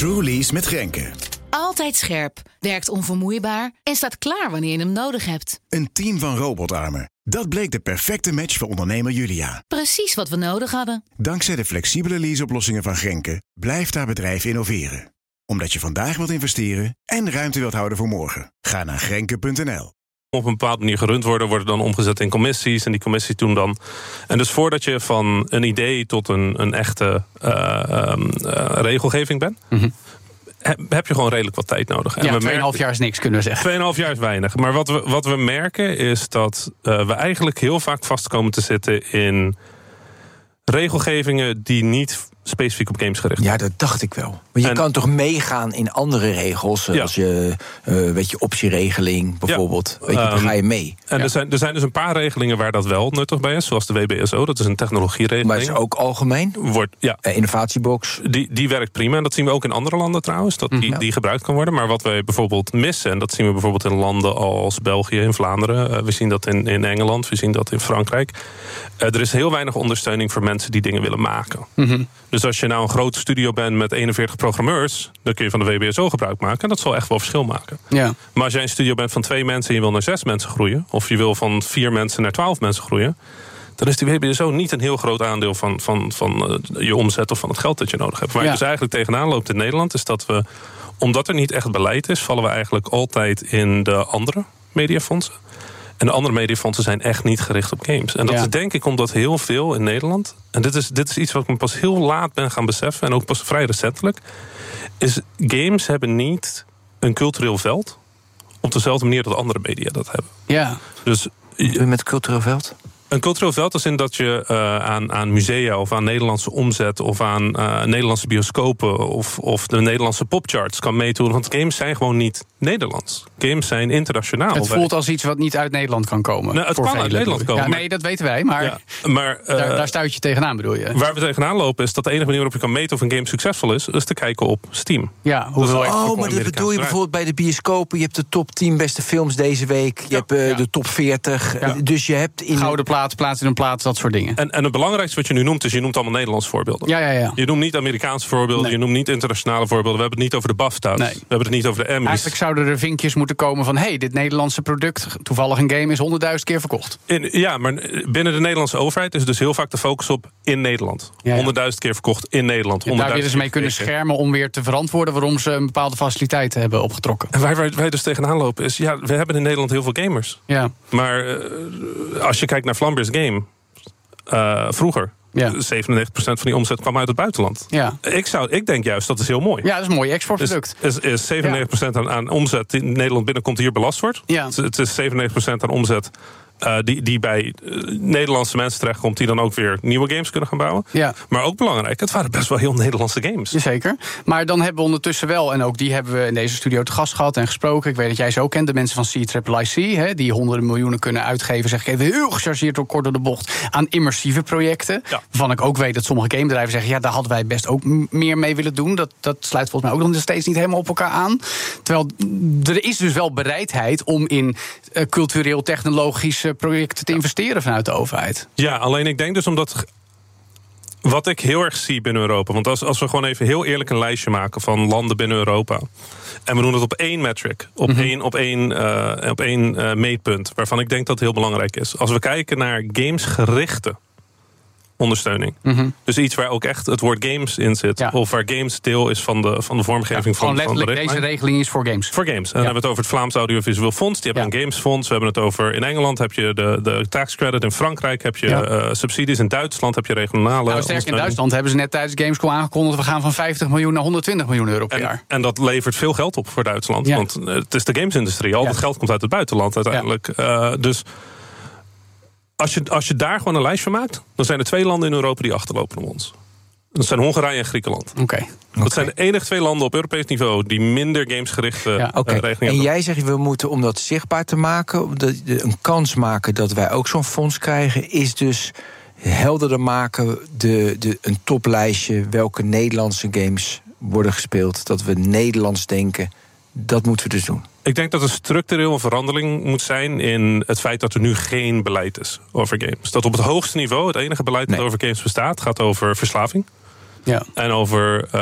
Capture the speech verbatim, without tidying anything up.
TrueLease met Grenke. Altijd scherp, werkt onvermoeibaar en staat klaar wanneer je hem nodig hebt. Een team van robotarmen. Dat bleek de perfecte match voor ondernemer Julia. Precies wat we nodig hadden. Dankzij de flexibele leaseoplossingen van Grenke blijft haar bedrijf innoveren. Omdat je vandaag wilt investeren en ruimte wilt houden voor morgen. Ga naar grenke punt n l. Op een bepaalde manier gerund worden, worden dan omgezet in commissies. En die commissies doen dan. En dus voordat je van een idee tot een, een echte uh, um, uh, regelgeving bent, mm-hmm. heb je gewoon redelijk wat tijd nodig. En ja, tweeënhalf jaar is niks, kunnen we zeggen. tweeënhalf jaar is weinig. Maar wat we, wat we merken is dat uh, we eigenlijk heel vaak vast komen te zitten in regelgevingen die niet specifiek op games gericht. Ja, dat dacht ik wel. Maar je en, kan toch meegaan in andere regels, ja. Als je, uh, weet je, optieregeling bijvoorbeeld. Ja. Weet je, dan ga je mee. En ja. er, zijn, er zijn dus een paar regelingen waar dat wel nuttig bij is, zoals de W B S O, dat is een technologieregeling. Maar is ook algemeen? Wordt, ja. Uh, innovatiebox? Die, die werkt prima en dat zien we ook in andere landen trouwens, dat die, ja. die gebruikt kan worden. Maar wat wij bijvoorbeeld missen, en dat zien we bijvoorbeeld in landen als België, in Vlaanderen, uh, we zien dat in, in Engeland, we zien dat in Frankrijk. Uh, er is heel weinig ondersteuning voor mensen die dingen willen maken. Mm-hmm. Dus als je nou een grote studio bent met eenenveertig programmeurs, dan kun je van de W B S O gebruik maken. En dat zal echt wel verschil maken. Ja. Maar als jij een studio bent van twee mensen en je wil naar zes mensen groeien, of je wil van vier mensen naar twaalf mensen groeien, dan is die W B S O niet een heel groot aandeel van, van, van uh, je omzet of van het geld dat je nodig hebt. Waar ja. je dus eigenlijk tegenaan loopt in Nederland, is dat we, omdat er niet echt beleid is, vallen we eigenlijk altijd in de andere mediafondsen. En de andere mediafondsen zijn echt niet gericht op games. En dat ja. is denk ik omdat heel veel in Nederland, en dit is, dit is iets wat ik me pas heel laat ben gaan beseffen, en ook pas vrij recentelijk, is games hebben niet een cultureel veld op dezelfde manier dat andere media dat hebben. Ja. Dus wat doe je met cultureel veld? Een cultureel veld is in dat je uh, aan, aan musea of aan Nederlandse omzet of aan uh, Nederlandse bioscopen of, of de Nederlandse popcharts kan meedoen. Want games zijn gewoon niet Nederlands. Games zijn internationaal. Het voelt als iets wat niet uit Nederland kan komen. Nou, het kan uit Nederland komen. Ja, nee, dat weten wij, maar, ja, maar uh, daar, daar stuit je tegenaan, bedoel je? Waar we tegenaan lopen is dat de enige manier waarop je kan meten of een game succesvol is, is te kijken op Steam. Ja, hoeveel dus, oh, maar dat bedoel je bijvoorbeeld bij de bioscopen. Je hebt de top tien beste films deze week. Je ja, hebt uh, ja. de top veertig. Ja. Dus je hebt in gouden plaat, plaats in een plaats, dat soort dingen. En, en het belangrijkste wat je nu noemt, is je noemt allemaal Nederlandse voorbeelden. Ja, ja, ja. Je noemt niet Amerikaanse voorbeelden, nee. je noemt niet internationale voorbeelden. We hebben het niet over de BAFTA's. Nee. We hebben het niet over de Emmys. Eigenlijk zouden er vinkjes moeten komen van, hey, dit Nederlandse product, toevallig een game, is honderdduizend keer verkocht. In, ja, maar binnen de Nederlandse overheid is dus heel vaak de focus op in Nederland. honderdduizend ja, ja. keer verkocht in Nederland. Ja, daar willen ze mee kunnen schermen om weer te verantwoorden waarom ze een bepaalde faciliteiten hebben opgetrokken. En waar wij, wij dus tegenaan lopen is, ja, we hebben in Nederland heel veel gamers. Ja. Maar uh, als je kijkt naar Flambeer's Game, uh, vroeger, ja. zevenennegentig procent van die omzet kwam uit het buitenland. Ja. Ik, zou, ik denk juist, dat is heel mooi. Ja, dat is een mooi exportproduct. Is, is, is zevenennegentig procent ja. aan, aan omzet die in Nederland binnenkomt hier belast wordt. Ja. Het, het is zevenennegentig procent aan omzet Uh, die, die bij uh, Nederlandse mensen terechtkomt, die dan ook weer nieuwe games kunnen gaan bouwen. Ja. Maar ook belangrijk, het waren best wel heel Nederlandse games. Jazeker. Maar dan hebben we ondertussen wel, en ook die hebben we in deze studio te gast gehad en gesproken. Ik weet dat jij ze ook kent, de mensen van C I I C, hè, die honderden miljoenen kunnen uitgeven. Zeg ik even heel gechargeerd door kort door de bocht aan immersieve projecten. Ja. Waarvan ik ook weet dat sommige gamebedrijven zeggen, ja, daar hadden wij best ook m- meer mee willen doen. Dat, dat sluit volgens mij ook nog steeds niet helemaal op elkaar aan. Terwijl er is dus wel bereidheid om in uh, cultureel, technologisch projecten te investeren vanuit de overheid. Ja, alleen ik denk dus omdat wat ik heel erg zie binnen Europa, want als, als we gewoon even heel eerlijk een lijstje maken van landen binnen Europa en we doen het op één metric, op mm-hmm. één, op één, uh, op één uh, meetpunt, waarvan ik denk dat het heel belangrijk is. Als we kijken naar gamesgerichte ondersteuning. Mm-hmm. Dus iets waar ook echt het woord games in zit. Ja. Of waar games deel is van de, van de vormgeving ja, van, van de richtlijn. Deze regeling is voor games. Voor games. En ja. dan hebben we het over het Vlaams Audiovisueel Fonds. Die hebben ja. een gamesfonds. We hebben het over in Engeland heb je de, de tax credit. In Frankrijk heb je ja. uh, subsidies. In Duitsland heb je regionale. Nou, sterk in Duitsland hebben ze net tijdens Gamescom aangekondigd, we gaan van vijftig miljoen naar honderdtwintig miljoen euro per en, jaar. En dat levert veel geld op voor Duitsland. Ja. Want uh, het is de gamesindustrie. Al ja. dat geld komt uit het buitenland uiteindelijk. Ja. Uh, dus Als je, als je daar gewoon een lijst van maakt, dan zijn er twee landen in Europa die achterlopen op ons. Dat zijn Hongarije en Griekenland. Okay. Dat okay. zijn de enige twee landen op Europees niveau die minder gamesgerichte ja, okay. uh, regelingen hebben. En jij zegt, we moeten, om dat zichtbaar te maken, de, de, een kans maken dat wij ook zo'n fonds krijgen, is dus helderder maken, de, de, een toplijstje, welke Nederlandse games worden gespeeld, dat we Nederlands denken. Dat moeten we dus doen. Ik denk dat er structureel een verandering moet zijn in het feit dat er nu geen beleid is over games. Dat op het hoogste niveau het enige beleid dat nee. over games bestaat gaat over verslaving. Ja. En over Uh,